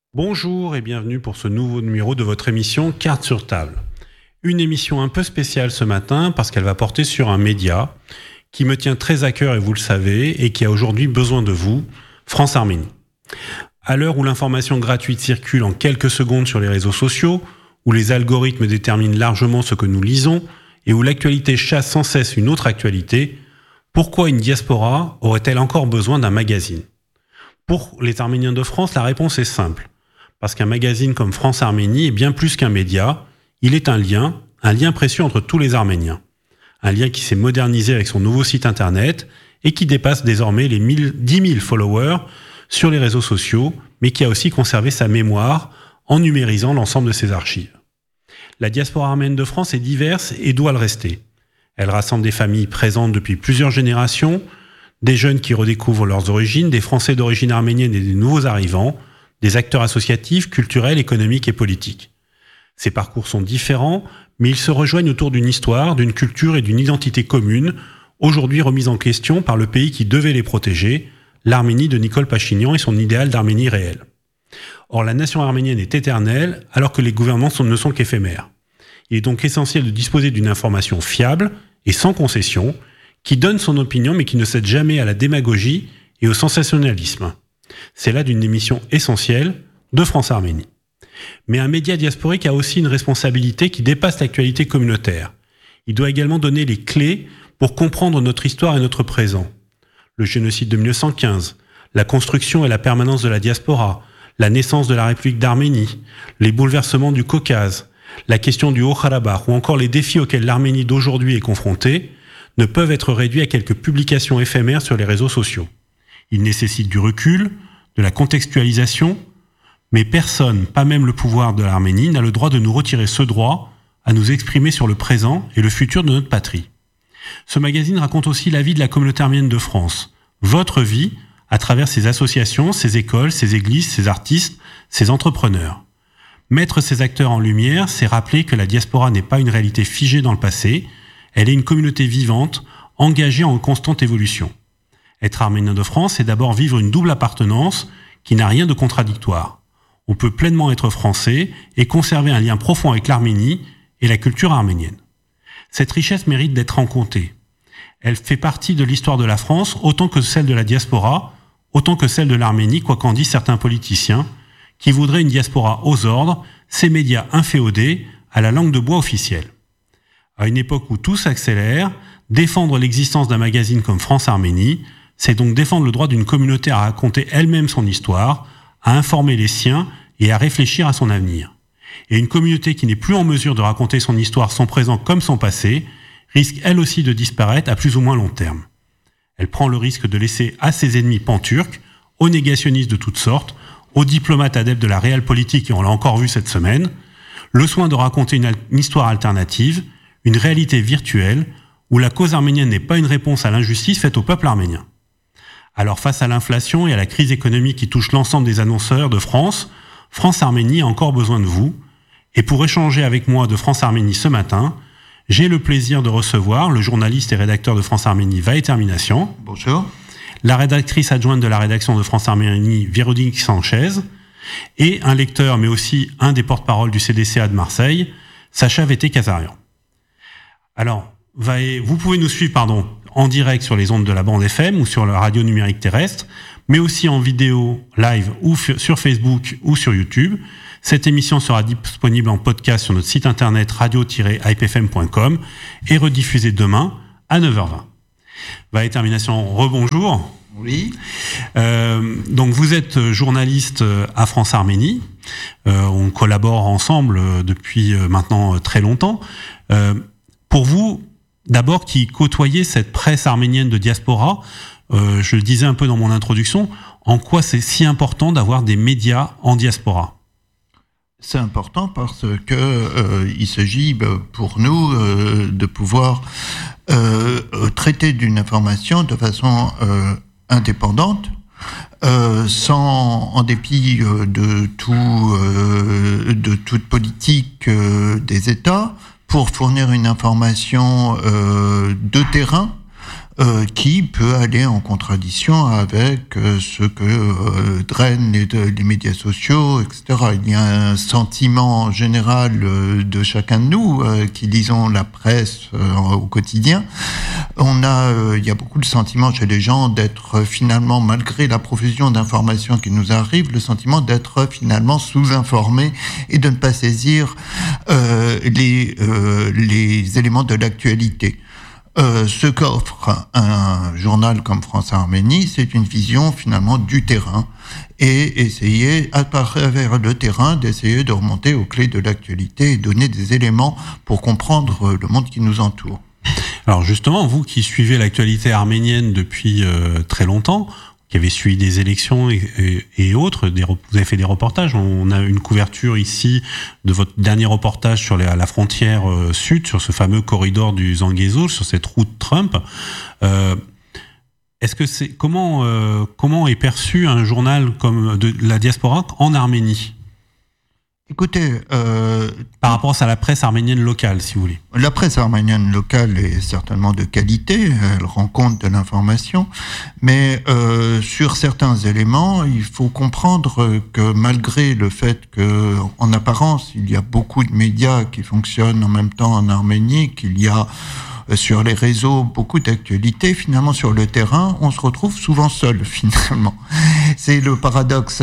Bonjour et bienvenue pour ce nouveau numéro de votre émission Cartes sur table. Une émission un peu spéciale ce matin parce qu'elle va porter sur un média qui me tient très à cœur et vous le savez et qui a aujourd'hui besoin de vous, France-Arménie. À l'heure où l'information gratuite circule en quelques secondes sur les réseaux sociaux, où les algorithmes déterminent largement ce que nous lisons et où l'actualité chasse sans cesse une autre actualité, pourquoi une diaspora aurait-elle encore besoin d'un magazine ? Pour les Arméniens de France, la réponse est simple. Parce qu'un magazine comme France-Arménie est bien plus qu'un média, il est un lien précieux entre tous les Arméniens. Un lien qui s'est modernisé avec son nouveau site internet et qui dépasse désormais les 10 000 followers sur les réseaux sociaux, mais qui a aussi conservé sa mémoire en numérisant l'ensemble de ses archives. La diaspora arménienne de France est diverse et doit le rester. Elle rassemble des familles présentes depuis plusieurs générations, des jeunes qui redécouvrent leurs origines, des Français d'origine arménienne et des nouveaux arrivants, des acteurs associatifs, culturels, économiques et politiques. Ces parcours sont différents, mais ils se rejoignent autour d'une histoire, d'une culture et d'une identité commune, aujourd'hui remise en question par le pays qui devait les protéger, l'Arménie de Nicole Pachinian et son idéal d'Arménie réelle. Or, la nation arménienne est éternelle, alors que les gouvernements ne sont qu'éphémères. Il est donc essentiel de disposer d'une information fiable et sans concession, qui donne son opinion mais qui ne cède jamais à la démagogie et au sensationnalisme. C'est là d'une émission essentielle de France-Arménie. Mais un média diasporique a aussi une responsabilité qui dépasse l'actualité communautaire. Il doit également donner les clés pour comprendre notre histoire et notre présent. Le génocide de 1915, la construction et la permanence de la diaspora, la naissance de la République d'Arménie, les bouleversements du Caucase, la question du Haut-Karabakh ou encore les défis auxquels l'Arménie d'aujourd'hui est confrontée ne peuvent être réduits à quelques publications éphémères sur les réseaux sociaux. Ils nécessitent du recul, de la contextualisation, mais personne, pas même le pouvoir de l'Arménie, n'a le droit de nous retirer ce droit à nous exprimer sur le présent et le futur de notre patrie. Ce magazine raconte aussi la vie de la communauté arménienne de France, votre vie, à travers ses associations, ses écoles, ses églises, ses artistes, ses entrepreneurs. Mettre ces acteurs en lumière, c'est rappeler que la diaspora n'est pas une réalité figée dans le passé, elle est une communauté vivante, engagée en constante évolution. Être arménien de France, c'est d'abord vivre une double appartenance qui n'a rien de contradictoire. On peut pleinement être français et conserver un lien profond avec l'Arménie et la culture arménienne. Cette richesse mérite d'être rencontrée. Elle fait partie de l'histoire de la France autant que celle de la diaspora, autant que celle de l'Arménie, quoi qu'en disent certains politiciens, qui voudraient une diaspora aux ordres, ces médias inféodés à la langue de bois officielle. À une époque où tout s'accélère, défendre l'existence d'un magazine comme France-Arménie, c'est donc défendre le droit d'une communauté à raconter elle-même son histoire, à informer les siens et à réfléchir à son avenir. Et une communauté qui n'est plus en mesure de raconter son histoire, son présent comme son passé, risque elle aussi de disparaître à plus ou moins long terme. Elle prend le risque de laisser à ses ennemis pan-turcs, aux négationnistes de toutes sortes, aux diplomates adeptes de la réelle politique, et on l'a encore vu cette semaine, le soin de raconter une histoire alternative, une réalité virtuelle, où la cause arménienne n'est pas une réponse à l'injustice faite au peuple arménien. Alors face à l'inflation et à la crise économique qui touche l'ensemble des annonceurs de France, France-Arménie a encore besoin de vous. Et pour échanger avec moi de France-Arménie ce matin, j'ai le plaisir de recevoir le journaliste et rédacteur de France-Arménie Véronique Terminations. Bonjour. La rédactrice adjointe de la rédaction de France-Arménie Véronique Sanchez. Et un lecteur, mais aussi un des porte-parole du CDCA de Marseille, Sacha Vété-Kazarian. Alors, vous pouvez nous suivre, en direct sur les ondes de la bande FM ou sur la radio numérique terrestre, mais aussi en vidéo live ou sur Facebook ou sur YouTube. Cette émission sera disponible en podcast sur notre site internet radio-ipfm.com et rediffusée demain à 9h20. Véronique Terminations, rebonjour. Oui. Donc vous êtes journaliste à France-Arménie. On collabore ensemble depuis maintenant très longtemps. Pour vous, d'abord, qui côtoyez cette presse arménienne de diaspora, je le disais un peu dans mon introduction, en quoi c'est si important d'avoir des médias en diaspora ? C'est important parce que il s'agit pour nous de pouvoir traiter d'une information de façon indépendante, en dépit de toute politique des États, pour fournir une information de terrain qui peut aller en contradiction avec ce que drainent les médias sociaux, etc. Il y a un sentiment général de chacun de nous qui lisons la presse au quotidien. Il y a beaucoup de sentiments chez les gens d'être finalement, malgré la profusion d'informations qui nous arrivent, le sentiment d'être finalement sous-informés et de ne pas saisir les éléments de l'actualité. Ce qu'offre un journal comme France-Arménie, c'est une vision finalement du terrain et essayer, à travers le terrain, d'essayer de remonter aux clés de l'actualité et donner des éléments pour comprendre le monde qui nous entoure. Alors justement, vous qui suivez l'actualité arménienne depuis très longtemps, qui avez suivi des élections et autres, vous avez fait des reportages. On a une couverture ici de votre dernier reportage sur la frontière sud, sur ce fameux corridor du Zangezur, sur cette route Trump. Est-ce que comment est perçu un journal comme de la diaspora en Arménie ? Écoutez, par rapport à la presse arménienne locale, si vous voulez. La presse arménienne locale est certainement de qualité, elle rend compte de l'information, mais sur certains éléments, il faut comprendre que malgré le fait que, en apparence, il y a beaucoup de médias qui fonctionnent en même temps en Arménie, qu'il y a sur les réseaux beaucoup d'actualités, finalement sur le terrain, on se retrouve souvent seul finalement. C'est le paradoxe.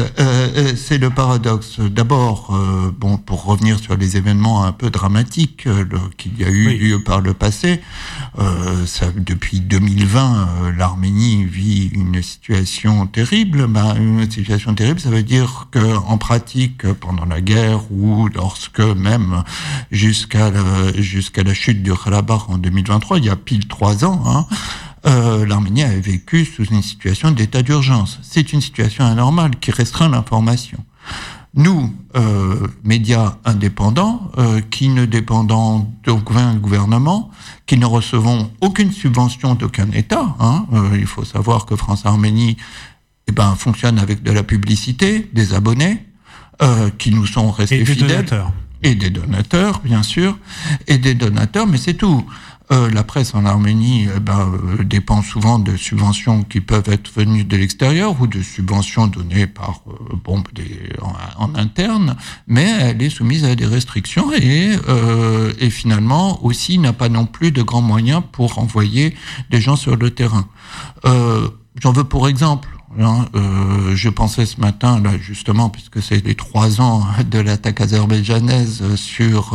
D'abord, pour revenir sur les événements un peu dramatiques qu'il y a eu lieu par le passé, depuis 2020, l'Arménie vit une situation terrible. Une situation terrible, ça veut dire que en pratique, pendant la guerre ou lorsque même jusqu'à la chute du Karabakh en 2023, il y a pile 3 ans, l'Arménie avait vécu sous une situation d'état d'urgence. C'est une situation anormale qui restreint l'information. Nous, médias indépendants, qui ne dépendons d'aucun gouvernement, qui ne recevons aucune subvention d'aucun État, il faut savoir que France-Arménie fonctionne avec de la publicité, des abonnés, qui nous sont restés fidèles. Et des donateurs, bien sûr, mais c'est tout. La presse en Arménie dépend souvent de subventions qui peuvent être venues de l'extérieur ou de subventions données par en interne, mais elle est soumise à des restrictions et finalement aussi n'a pas non plus de grands moyens pour envoyer des gens sur le terrain. J'en veux pour exemple. Je pensais ce matin, là, justement, puisque c'est les 3 ans de l'attaque azerbaïdjanaise sur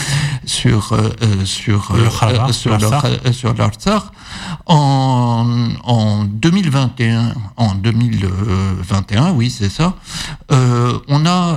l'Artsakh, en 2021, oui, c'est ça, on a,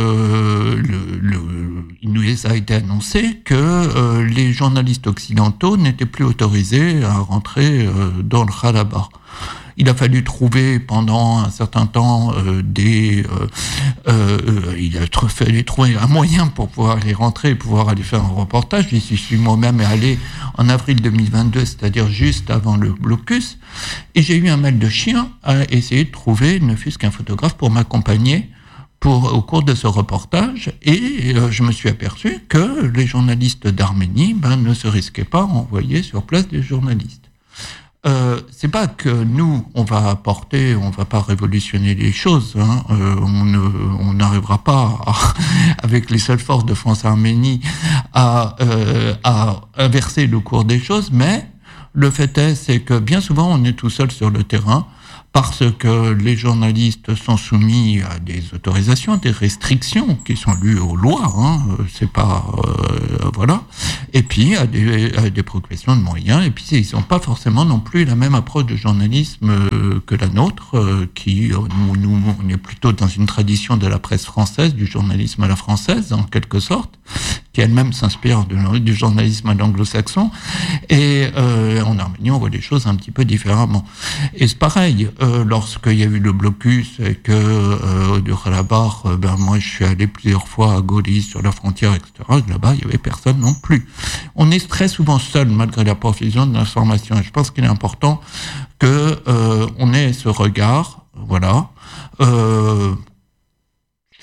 il nous a été annoncé que les journalistes occidentaux n'étaient plus autorisés à rentrer dans le Karabakh. Il a fallu trouver pendant un certain temps il a fallu trouver un moyen pour pouvoir y rentrer et pouvoir aller faire un reportage. J'y suis moi-même allé en avril 2022, c'est-à-dire juste avant le blocus, et j'ai eu un mal de chien à essayer de trouver, ne fût-ce qu'un photographe pour m'accompagner au cours de ce reportage, et je me suis aperçu que les journalistes d'Arménie ne se risquaient pas à envoyer sur place des journalistes. C'est pas que nous on va pas révolutionner les choses, on n'arrivera pas avec les seules forces de France-Arménie à inverser le cours des choses, mais le fait c'est que bien souvent on est tout seul sur le terrain parce que les journalistes sont soumis à des autorisations, des restrictions qui sont lues aux lois, c'est pas voilà. Et puis à des préoccupations de moyens. Et puis ils n'ont pas forcément non plus la même approche de journalisme que la nôtre, qui nous on est plutôt dans une tradition de la presse française, du journalisme à la française en quelque sorte, qui elle-même s'inspire du journalisme à l'anglo-saxon. Et en Arménie, on voit les choses un petit peu différemment. Et c'est pareil. Lorsqu'il y a eu le blocus et que du Karabakh, moi je suis allé plusieurs fois à Golis sur la frontière, etc. Là-bas, il y avait personne non plus. On est très souvent seul malgré la profusion de l'information. Et je pense qu'il est important que on ait ce regard, voilà.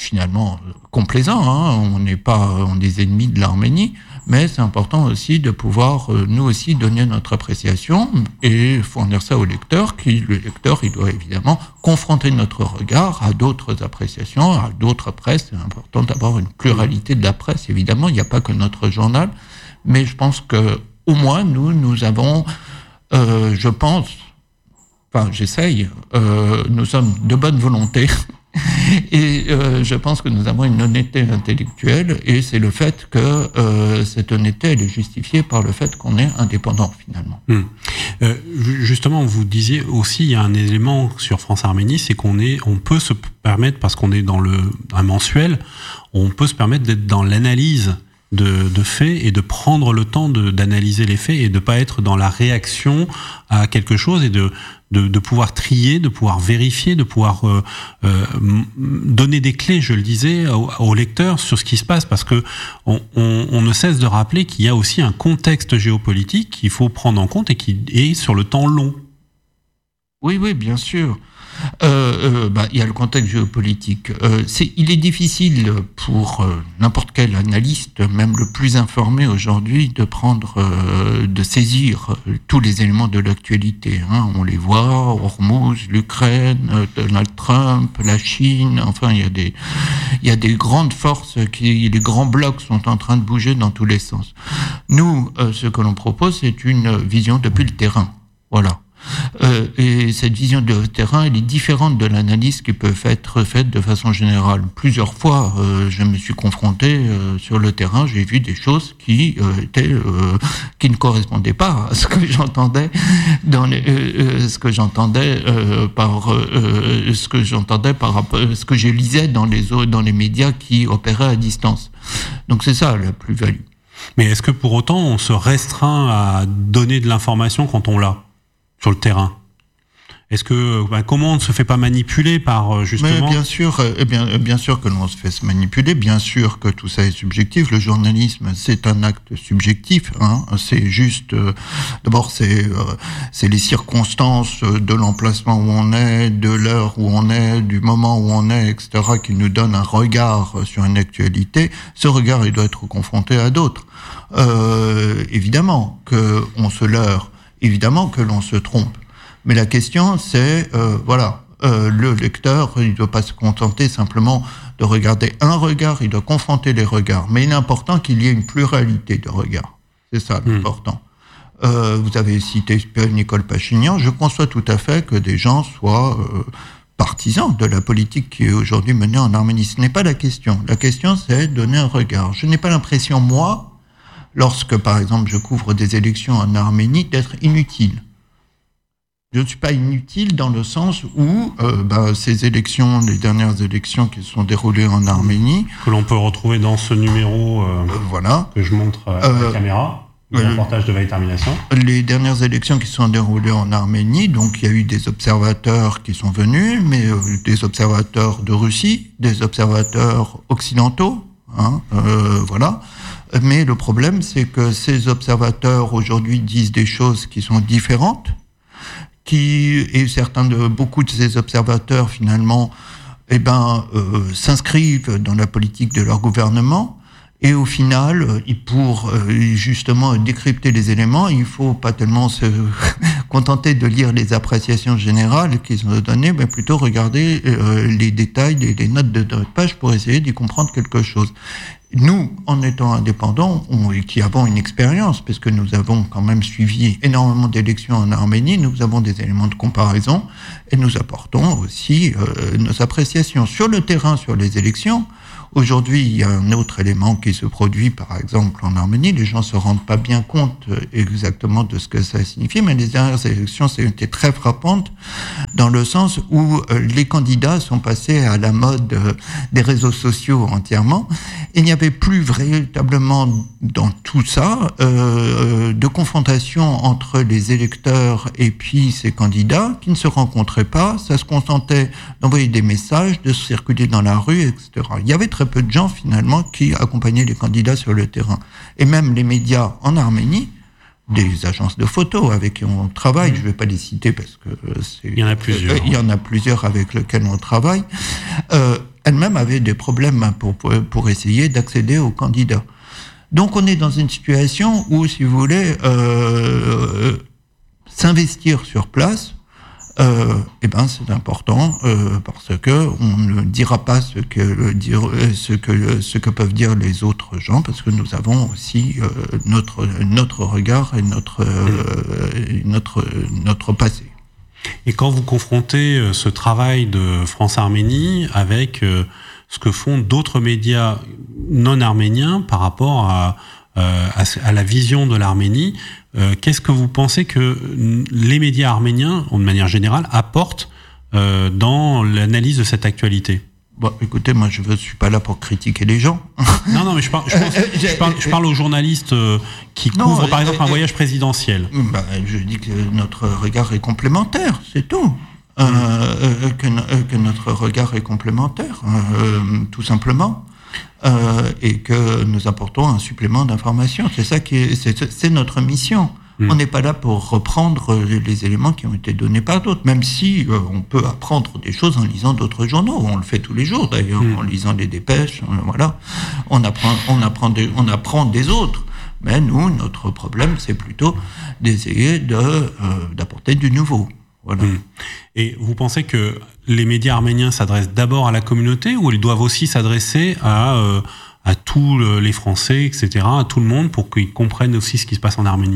finalement complaisant, hein. On n'est pas des ennemis de l'Arménie, mais c'est important aussi de pouvoir nous aussi donner notre appréciation et fournir ça au lecteur, le lecteur il doit évidemment confronter notre regard à d'autres appréciations, à d'autres presses. C'est important d'avoir une pluralité de la presse, évidemment, il n'y a pas que notre journal, mais je pense que au moins nous avons, je pense, enfin j'essaye, nous sommes de bonne volonté. Et je pense que nous avons une honnêteté intellectuelle, et c'est le fait que cette honnêteté elle est justifiée par le fait qu'on est indépendant finalement. Justement, vous disiez aussi, il y a un élément sur France-Arménie, c'est on peut se permettre, parce qu'on est dans un mensuel, on peut se permettre d'être dans l'analyse de faits et de prendre le temps d'analyser les faits et de pas être dans la réaction à quelque chose, et de pouvoir trier, de pouvoir vérifier, de pouvoir donner des clés, je le disais, aux lecteurs sur ce qui se passe, parce que on ne cesse de rappeler qu'il y a aussi un contexte géopolitique qu'il faut prendre en compte et qui est sur le temps long. Oui, bien sûr. Il y a le contexte géopolitique. Il est difficile pour n'importe quel analyste, même le plus informé aujourd'hui, de saisir tous les éléments de l'actualité. Hein. On les voit, Hormuz, l'Ukraine, Donald Trump, la Chine. Enfin, il y a des grandes forces, les grands blocs sont en train de bouger dans tous les sens. Nous, ce que l'on propose, c'est une vision depuis le terrain. Voilà. Et cette vision de terrain, elle est différente de l'analyse qui peut être faite de façon générale. Plusieurs fois, je me suis confronté sur le terrain, j'ai vu des choses qui ne correspondaient pas à ce que j'entendais ce que je lisais dans les médias qui opéraient à distance. Donc c'est ça la plus-value. Mais est-ce que pour autant on se restreint à donner de l'information quand on l'a sur le terrain? Est-ce que comment on ne se fait pas manipuler par justement? Mais bien sûr que l'on se fait manipuler. Bien sûr que tout ça est subjectif. Le journalisme, c'est un acte subjectif. Hein. C'est juste, d'abord, c'est les circonstances de l'emplacement où on est, de l'heure où on est, du moment où on est, etc., qui nous donnent un regard sur une actualité. Ce regard, il doit être confronté à d'autres. Évidemment que on se leurre. Évidemment que l'on se trompe. Mais la question, c'est, le lecteur, il ne doit pas se contenter simplement de regarder un regard, il doit confronter les regards. Mais il est important qu'il y ait une pluralité de regards. C'est ça l'important. Vous avez cité Nicole Pachinian. Je conçois tout à fait que des gens soient partisans de la politique qui est aujourd'hui menée en Arménie. Ce n'est pas la question. La question, c'est donner un regard. Je n'ai pas l'impression, moi, lorsque, par exemple, je couvre des élections en Arménie, d'être inutile. Je ne suis pas inutile dans le sens où ces élections, les dernières élections qui se sont déroulées en Arménie... Que l'on peut retrouver dans ce numéro que je montre à la caméra, le reportage de Veille Termination. Les dernières élections qui se sont déroulées en Arménie, donc il y a eu des observateurs qui sont venus, mais des observateurs de Russie, des observateurs occidentaux, Mais le problème, c'est que ces observateurs aujourd'hui disent des choses qui sont différentes, beaucoup de ces observateurs finalement, s'inscrivent dans la politique de leur gouvernement, et au final, pour justement décrypter les éléments, il faut pas tellement se contenter de lire les appréciations générales qui sont données, mais plutôt regarder les détails, les notes de page pour essayer d'y comprendre quelque chose. Nous, en étant indépendants, qui avons une expérience, parce que nous avons quand même suivi énormément d'élections en Arménie, nous avons des éléments de comparaison et nous apportons aussi nos appréciations. Sur le terrain, sur les élections, aujourd'hui, il y a un autre élément qui se produit, par exemple, en Arménie. Les gens ne se rendent pas bien compte exactement de ce que ça signifie, mais les dernières élections, ça a été très frappante dans le sens où les candidats sont passés à la mode des réseaux sociaux entièrement. Il n'y avait plus véritablement dans tout ça de confrontation entre les électeurs et puis ces candidats qui ne se rencontraient pas. Ça se contentait d'envoyer des messages, de circuler dans la rue, etc. Il y avait très peu de gens finalement qui accompagnaient les candidats sur le terrain. Et même les médias en Arménie, des agences de photos avec qui on travaille, je ne vais pas les citer parce que il y en a plusieurs. Il y en a plusieurs avec lesquels on travaille. elle-même avait des problèmes pour essayer d'accéder aux candidats. Donc on est dans une situation où, si vous voulez, s'investir sur place, c'est important parce que on ne dira pas ce que peuvent dire les autres gens, parce que nous avons aussi notre regard et notre passé. Et quand vous confrontez ce travail de France-Arménie avec ce que font d'autres médias non arméniens par rapport à la vision de l'Arménie, qu'est-ce que vous pensez que les médias arméniens, de manière générale, apportent dans l'analyse de cette actualité ? Bon, écoutez, moi, je suis pas là pour critiquer les gens. Non, mais je parle aux journalistes qui couvrent, par exemple, un voyage présidentiel. Je dis que notre regard est complémentaire, c'est tout. Que notre regard est complémentaire, tout simplement. Et que nous apportons un supplément d'information. C'est ça c'est notre mission. On n'est pas là pour reprendre les éléments qui ont été donnés par d'autres, même si on peut apprendre des choses en lisant d'autres journaux. On le fait tous les jours d'ailleurs, en lisant les dépêches. Voilà, on apprend des autres. Mais nous, notre problème, c'est plutôt d'essayer d'apporter du nouveau. Voilà. Et vous pensez que les médias arméniens s'adressent d'abord à la communauté, ou ils doivent aussi s'adresser à tous les Français, etc., à tout le monde, pour qu'ils comprennent aussi ce qui se passe en Arménie ?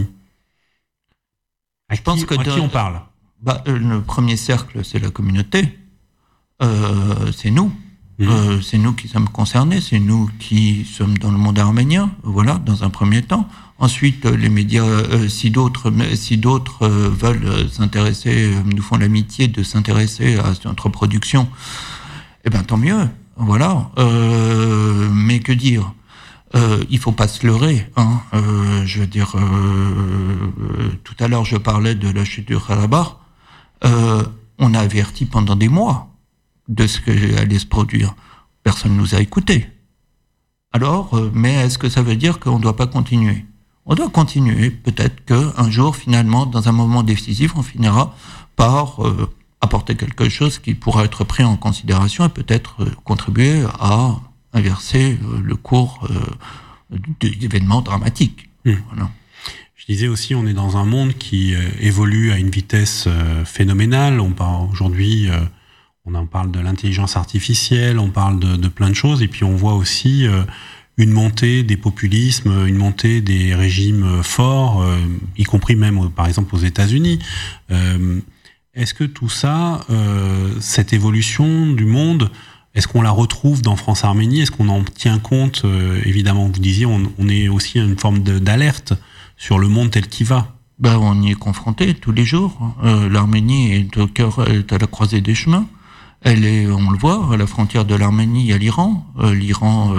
À qui on parle ? Le premier cercle, c'est la communauté. C'est nous. C'est nous qui sommes concernés, c'est nous qui sommes dans le monde arménien, voilà, dans un premier temps. Ensuite, les médias, si d'autres veulent s'intéresser, nous font l'amitié de s'intéresser à notre production, tant mieux, voilà. Mais que dire ? Il faut pas se leurrer, hein. Je veux dire, tout à l'heure, je parlais de la chute du Karabakh. On a averti pendant des mois de ce que allait se produire. Personne nous a écoutés. Alors, mais est-ce que ça veut dire qu'on ne doit pas continuer ? On doit continuer. Peut-être qu'un jour, finalement, dans un moment décisif, on finira par apporter quelque chose qui pourra être pris en considération et peut-être contribuer à inverser le cours d'événements dramatiques. Voilà. Je disais aussi, on est dans un monde qui évolue à une vitesse phénoménale. On parle aujourd'hui... on en parle de l'intelligence artificielle, on parle de plein de choses, et puis on voit aussi une montée des populismes, une montée des régimes forts, y compris même, par exemple, aux États-Unis. Est-ce que tout ça, cette évolution du monde, est-ce qu'on la retrouve dans France-Arménie ? Est-ce qu'on en tient compte ? Évidemment, vous disiez, on est aussi à une forme d'alerte sur le monde tel qu'il va. On y est confronté tous les jours. L'Arménie est à la croisée des chemins. Elle est, on le voit, à la frontière de l'Arménie, il y a l'Iran. L'Iran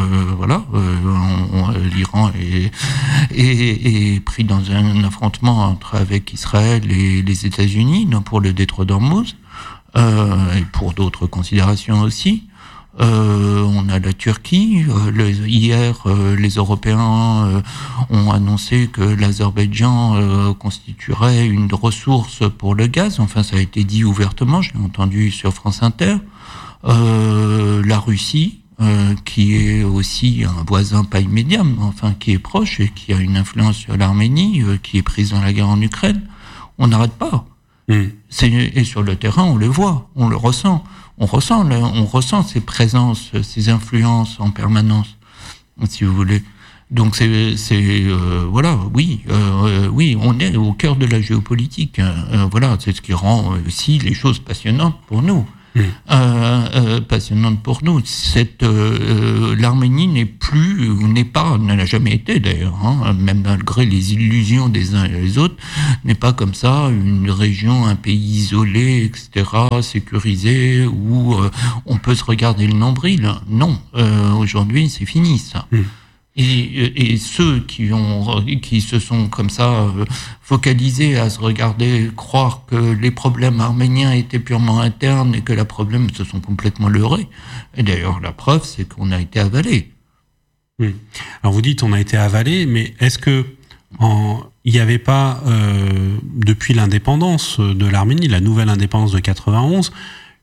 est pris dans un affrontement avec Israël et les États-Unis, pour le détroit d'Ormuz, et pour d'autres considérations aussi. On a la Turquie. Hier, les Européens ont annoncé que l'Azerbaïdjan constituerait une ressource pour le gaz. Enfin, ça a été dit ouvertement, je l'ai entendu sur France Inter. La Russie, qui est aussi un voisin pas immédiat, enfin qui est proche et qui a une influence sur l'Arménie, qui est prise dans la guerre en Ukraine. On n'arrête pas. Et sur le terrain, on le voit, on le ressent. On ressent ces présences, ces influences en permanence, si vous voulez. Donc oui, on est au cœur de la géopolitique. Voilà, c'est ce qui rend aussi les choses passionnantes pour nous. Passionnante pour nous. L'Arménie ne l'a jamais été d'ailleurs, hein, même malgré les illusions des uns et des autres, n'est pas comme ça une région, un pays isolé, etc., sécurisé, où on peut se regarder le nombril. Non, aujourd'hui c'est fini ça. Et ceux qui se sont comme ça focalisés à se regarder, croire que les problèmes arméniens étaient purement internes et que les problèmes se sont complètement leurrés. Et d'ailleurs, la preuve, c'est qu'on a été avalé. Alors vous dites on a été avalé, mais est-ce que il n'y avait pas, depuis l'indépendance de l'Arménie, la nouvelle indépendance de 91,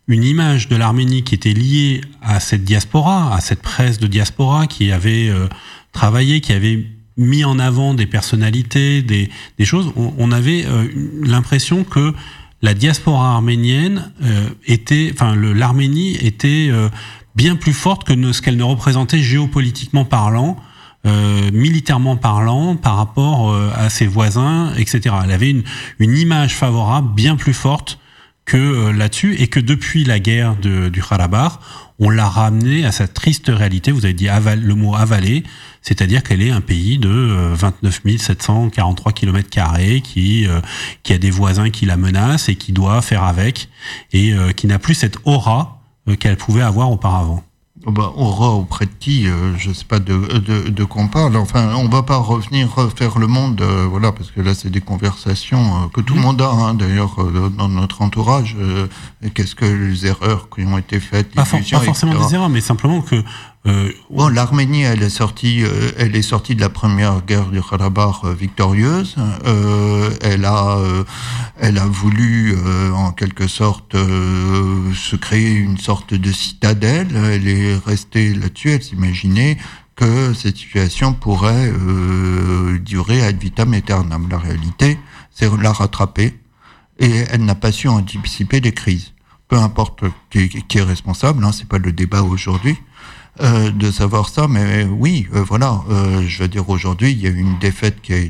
une image de l'Arménie qui était liée à cette diaspora, à cette presse de diaspora qui avait travaillé, qui avait mis en avant des personnalités, des choses. On avait l'impression que la diaspora arménienne l'Arménie était bien plus forte que ce qu'elle ne représentait géopolitiquement parlant, militairement parlant, par rapport à ses voisins, etc. Elle avait une image favorable bien plus forte que là-dessus, et que depuis la guerre du Karabakh, on l'a ramenée à sa triste réalité. Vous avez dit le mot avalé, c'est-à-dire qu'elle est un pays de 29 743 km² qui a des voisins qui la menacent et qui doit faire avec, et qui n'a plus cette aura qu'elle pouvait avoir auparavant. Aura auprès de qui, je ne sais pas de quoi on parle. Enfin, on ne va pas refaire le monde, voilà, parce que là, c'est des conversations que tout le monde a, hein, d'ailleurs, dans notre entourage. Qu'est-ce que les erreurs qui ont été faites, pas forcément des erreurs, mais simplement que... l'Arménie, elle est sortie de la première guerre du Karabakh victorieuse. Elle a voulu, en quelque sorte, se créer une sorte de citadelle. Elle est restée là-dessus. Elle s'imaginait que cette situation pourrait durer ad vitam aeternam. La réalité, c'est la rattraper, et elle n'a pas su anticiper les crises. Peu importe qui est responsable, hein, c'est pas le débat aujourd'hui. De savoir ça, mais oui, voilà, je veux dire, aujourd'hui, il y a eu une défaite qui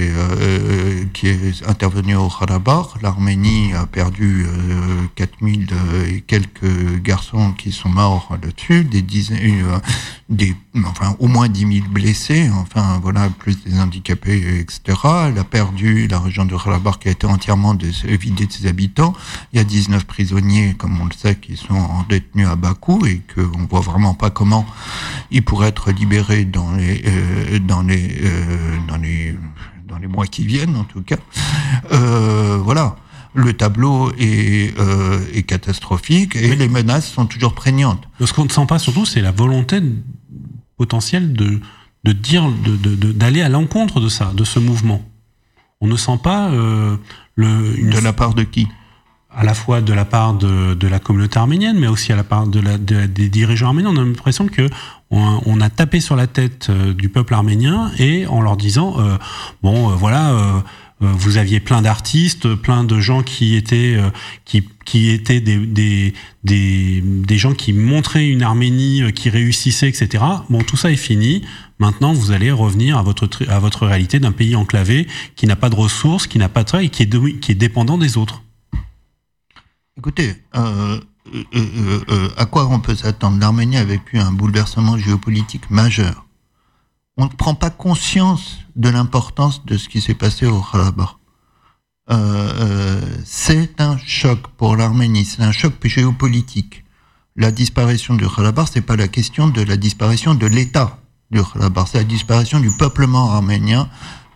est intervenue au Karabakh. L'Arménie a perdu 4000 et quelques garçons qui sont morts là-dessus, au moins 10 000 blessés, enfin, voilà, plus des handicapés, etc. Elle a perdu la région de Karabakh qui a été entièrement vidée de ses habitants. Il y a 19 prisonniers, comme on le sait, qui sont détenus à Bakou, et qu'on voit vraiment pas comment ils pourraient être libérés dans les mois qui viennent, en tout cas. Voilà. Le tableau est catastrophique, et les menaces sont toujours prégnantes. Ce qu'on ne sent pas, surtout, c'est la volonté potentielle d'aller à l'encontre de ça, de ce mouvement. On ne sent pas de la part de qui ? À la fois de la part de la communauté arménienne, mais aussi à la part des dirigeants arméniens. On a l'impression que on a tapé sur la tête du peuple arménien, et en leur disant vous aviez plein d'artistes, plein de gens qui étaient des gens qui montraient une Arménie qui réussissait, etc. Bon, tout ça est fini. Maintenant, vous allez revenir à votre réalité d'un pays enclavé qui n'a pas de ressources, qui n'a pas de travail, qui est dépendant des autres. Écoutez, à quoi on peut s'attendre ? L'Arménie a vécu un bouleversement géopolitique majeur. On ne prend pas conscience de l'importance de ce qui s'est passé au Karabakh. C'est un choc pour l'Arménie, c'est un choc géopolitique. La disparition du Karabakh, c'est pas la question de la disparition de l'État du Karabakh, c'est la disparition du peuplement arménien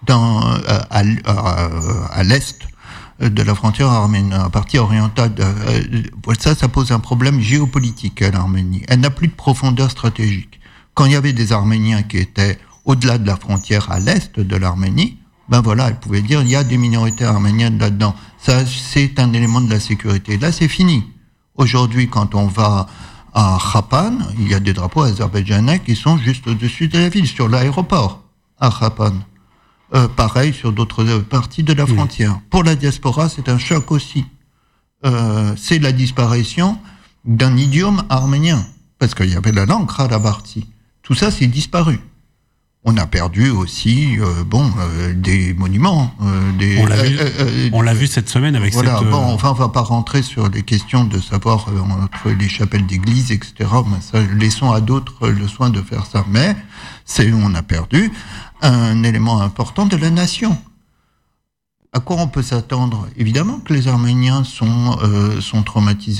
à l'est de la frontière arménienne, à la partie orientale. Ça pose un problème géopolitique à l'Arménie. Elle n'a plus de profondeur stratégique. Quand il y avait des Arméniens qui étaient au-delà de la frontière à l'est de l'Arménie, ben voilà, elle pouvait dire il y a des minorités arméniennes là-dedans. Ça, c'est un élément de la sécurité. Là, c'est fini. Aujourd'hui, quand on va à Khapan, il y a des drapeaux azerbaïdjanais qui sont juste au-dessus de la ville, sur l'aéroport, à Khapan. Pareil sur d'autres parties de la frontière. Pour la diaspora, c'est un choc aussi. C'est la disparition d'un idiome arménien, parce qu'il y avait la langue karabarti. Tout ça, c'est disparu. On a perdu aussi, des monuments. On l'a vu cette semaine avec voilà, cette... Enfin, on va pas rentrer sur les questions de savoir entre les chapelles d'église, etc. Ça, laissons à d'autres le soin de faire ça. Mais on a perdu un élément important de la nation. À quoi on peut s'attendre ? Évidemment que les Arméniens sont traumatisés.